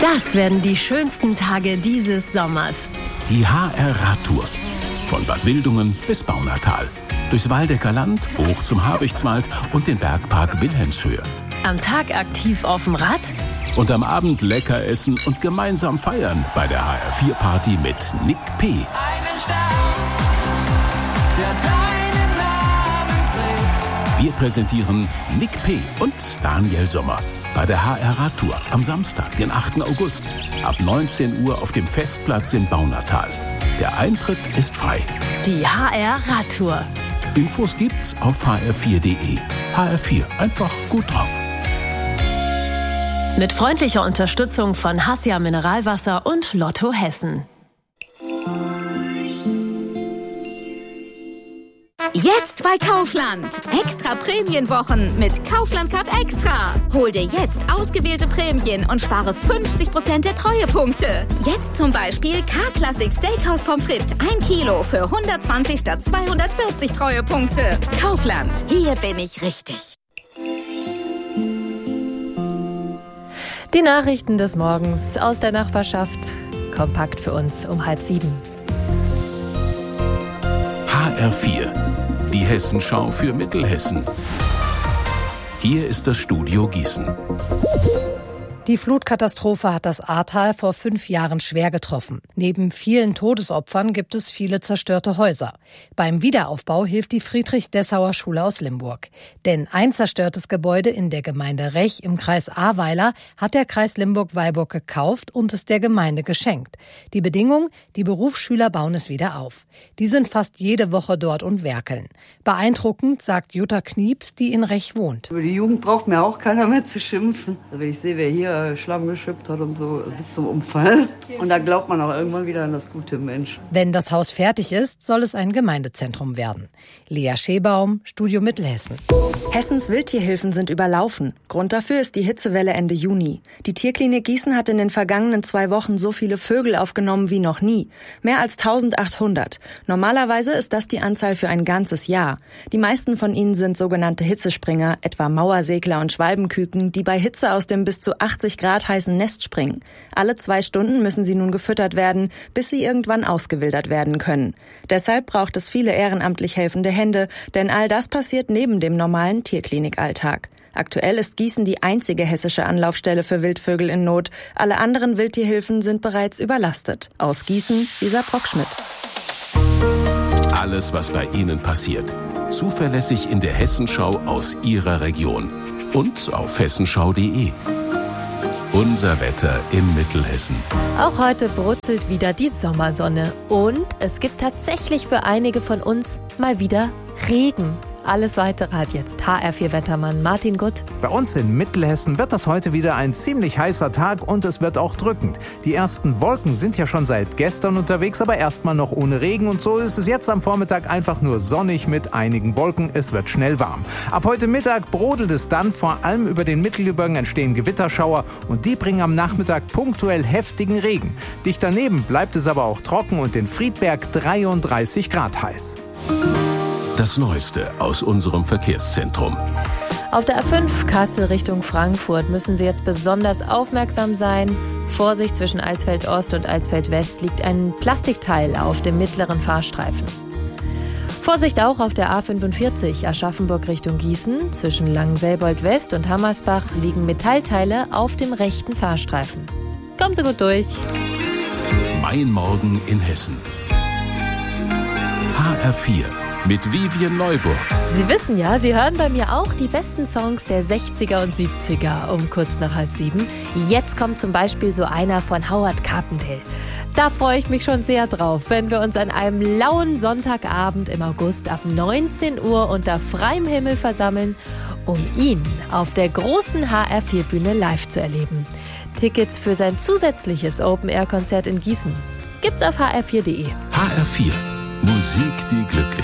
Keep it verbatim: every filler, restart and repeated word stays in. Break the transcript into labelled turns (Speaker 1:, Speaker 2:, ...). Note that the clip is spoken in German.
Speaker 1: Das werden die schönsten Tage dieses Sommers.
Speaker 2: Die H R-Radtour. Von Bad Wildungen bis Baunatal. Durchs Waldecker Land, hoch zum Habichtswald und den Bergpark Wilhelmshöhe.
Speaker 1: Am Tag aktiv auf dem Rad.
Speaker 2: Und am Abend lecker essen und gemeinsam feiern bei der H R vier Party mit Nick P.
Speaker 3: Einen Stern, der deinen Namen trägt.
Speaker 2: Wir präsentieren Nick P. und Daniel Sommer bei der H R-Radtour am Samstag, den achten August, ab neunzehn Uhr auf dem Festplatz in Baunatal. Der Eintritt ist frei.
Speaker 1: Die H R-Radtour.
Speaker 2: Infos gibt's auf h r vier punkt de. H R vier, einfach gut drauf.
Speaker 1: Mit freundlicher Unterstützung von Hassia Mineralwasser und Lotto Hessen.
Speaker 4: Jetzt bei Kaufland. Extra Prämienwochen mit Kaufland Card Extra. Hol dir jetzt ausgewählte Prämien und spare fünfzig Prozent der Treuepunkte. Jetzt zum Beispiel K-Classic Steakhouse Pommes frites ein Kilo für hundertzwanzig statt zweihundertvierzig Treuepunkte. Kaufland. Hier bin ich richtig.
Speaker 5: Die Nachrichten des Morgens aus der Nachbarschaft. Kompakt für uns um halb sieben.
Speaker 2: H R vier. Die Hessenschau für Mittelhessen. Hier ist das Studio Gießen.
Speaker 6: Die Flutkatastrophe hat das Ahrtal vor fünf Jahren schwer getroffen. Neben vielen Todesopfern gibt es viele zerstörte Häuser. Beim Wiederaufbau hilft die Friedrich-Dessauer-Schule aus Limburg. Denn ein zerstörtes Gebäude in der Gemeinde Rech im Kreis Ahrweiler hat der Kreis Limburg-Weilburg gekauft und es der Gemeinde geschenkt. Die Bedingung, die Berufsschüler bauen es wieder auf. Die sind fast jede Woche dort und werkeln. Beeindruckend, sagt Jutta Knieps, die in Rech wohnt.
Speaker 7: Über die Jugend braucht mir auch keiner mehr zu schimpfen. Wenn ich sehe, wer hier Schlamm geschüppt hat und so bis zum Umfall. Und da glaubt man auch irgendwann wieder an das gute Mensch.
Speaker 6: Wenn das Haus fertig ist, soll es ein Gemeindezentrum werden. Lea Schebaum, Studio Mittelhessen.
Speaker 8: Hessens Wildtierhilfen sind überlaufen. Grund dafür ist die Hitzewelle Ende Juni. Die Tierklinik Gießen hat in den vergangenen zwei Wochen so viele Vögel aufgenommen wie noch nie. Mehr als eintausendachthundert. Normalerweise ist das die Anzahl für ein ganzes Jahr. Die meisten von ihnen sind sogenannte Hitzespringer, etwa Mauersegler und Schwalbenküken, die bei Hitze aus dem bis zu achtzig Grad heißen Nest springen. Alle zwei Stunden müssen sie nun gefüttert werden, bis sie irgendwann ausgewildert werden können. Deshalb braucht es viele ehrenamtlich helfende Hände, denn all das passiert neben dem normalen Tierklinikalltag. Aktuell ist Gießen die einzige hessische Anlaufstelle für Wildvögel in Not. Alle anderen Wildtierhilfen sind bereits überlastet. Aus Gießen, Lisa Brockschmidt.
Speaker 2: Alles, was bei Ihnen passiert. Zuverlässig in der Hessenschau aus Ihrer Region. Und auf hessenschau punkt de. Unser Wetter in Mittelhessen.
Speaker 5: Auch heute brutzelt wieder die Sommersonne. Und es gibt tatsächlich für einige von uns mal wieder Regen. Alles Weitere hat jetzt H R vier Wettermann Martin Gutt.
Speaker 9: Bei uns in Mittelhessen wird das heute wieder ein ziemlich heißer Tag und es wird auch drückend. Die ersten Wolken sind ja schon seit gestern unterwegs, aber erstmal noch ohne Regen. Und so ist es jetzt am Vormittag einfach nur sonnig mit einigen Wolken. Es wird schnell warm. Ab heute Mittag brodelt es dann. Vor allem über den Mittelgebirgen entstehen Gewitterschauer und die bringen am Nachmittag punktuell heftigen Regen. Dicht daneben bleibt es aber auch trocken und in Friedberg dreiunddreißig Grad heiß.
Speaker 2: Das Neueste aus unserem Verkehrszentrum.
Speaker 5: Auf der A fünf Kassel Richtung Frankfurt müssen Sie jetzt besonders aufmerksam sein. Vorsicht, zwischen Alsfeld Ost und Alsfeld West liegt ein Plastikteil auf dem mittleren Fahrstreifen. Vorsicht auch auf der A fünfundvierzig Aschaffenburg Richtung Gießen. Zwischen Langenselbold West und Hammersbach liegen Metallteile auf dem rechten Fahrstreifen. Kommen Sie gut durch.
Speaker 2: Mein Morgen in Hessen. H R vier. Mit Vivian Neuburg.
Speaker 5: Sie wissen ja, Sie hören bei mir auch die besten Songs der sechziger und siebziger um kurz nach halb sieben. Jetzt kommt zum Beispiel so einer von Howard Carpendale. Da freue ich mich schon sehr drauf, wenn wir uns an einem lauen Sonntagabend im August ab neunzehn Uhr unter freiem Himmel versammeln, um ihn auf der großen H R vier Bühne live zu erleben. Tickets für sein zusätzliches Open-Air-Konzert in Gießen gibt's auf h r vier punkt de.
Speaker 2: H R vier. Musik, die glücklich